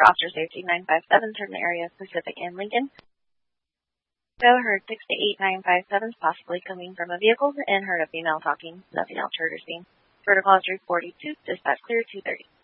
Officer Safety 957, turn the area Pacific and Lincoln. So heard 6-8-957 possibly coming from a vehicle and heard a female talking. Nothing else heard or seen. Protocol is 342, dispatch clear 230.